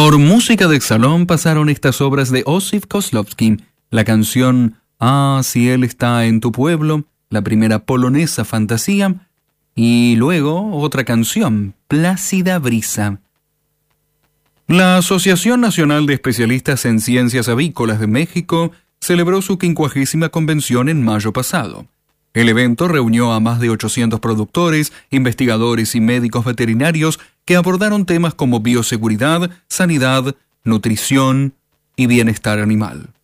Por música de salón pasaron estas obras de Osip Koslowski, la canción Ah, si él está en tu pueblo, la primera polonesa Fantasía, y luego otra canción, Plácida Brisa. La Asociación Nacional de Especialistas en Ciencias Avícolas de México celebró su 50ª convención en mayo pasado. El evento reunió a más de 800 productores, investigadores y médicos veterinarios que abordaron temas como bioseguridad, sanidad, nutrición y bienestar animal.